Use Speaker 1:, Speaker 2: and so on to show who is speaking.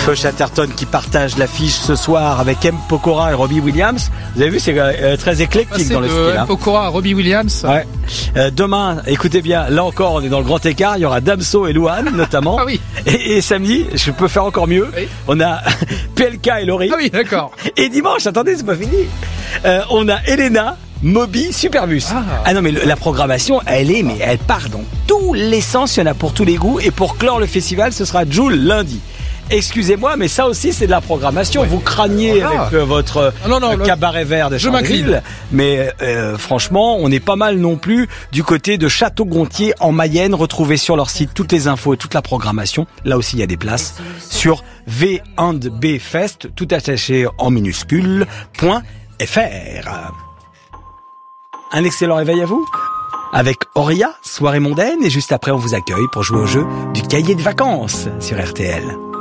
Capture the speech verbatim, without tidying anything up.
Speaker 1: Feu Chatterton qui partage l'affiche ce soir avec M. Pokora et Robbie Williams. Vous avez vu, c'est euh, très éclectique
Speaker 2: c'est
Speaker 1: dans le
Speaker 2: de
Speaker 1: style.
Speaker 2: M.
Speaker 1: Hein.
Speaker 2: Pokora, Robbie Williams.
Speaker 1: Ouais. Euh, demain, écoutez bien, là encore, on est dans le grand écart. Il y aura Damso et Louane notamment.
Speaker 2: Ah oui.
Speaker 1: Et, et samedi, je peux faire encore mieux.
Speaker 2: Oui.
Speaker 1: On a P L K et Laurie.
Speaker 2: Ah oui, d'accord.
Speaker 1: Et dimanche, attendez, c'est pas fini. Euh, on a Elena, Moby, Superbus. Ah. ah non, mais le, la programmation, elle est, mais elle part dans tous les sens. Il y en a pour tous les goûts. Et pour clore le festival, ce sera Jul lundi. Excusez-moi, mais ça aussi c'est de la programmation. Ouais. Vous craignez voilà. avec euh, votre ah non, non, euh, cabaret vert de Charleville, mais euh, franchement, on est pas mal non plus du côté de Château-Gontier en Mayenne. Retrouvez sur leur site toutes les infos et toute la programmation. Là aussi, il y a des places sur v un b fest, tout attaché en minuscule, point f r. Un excellent réveil à vous avec Auria, soirée mondaine, et juste après on vous accueille pour jouer au jeu du cahier de vacances sur R T L.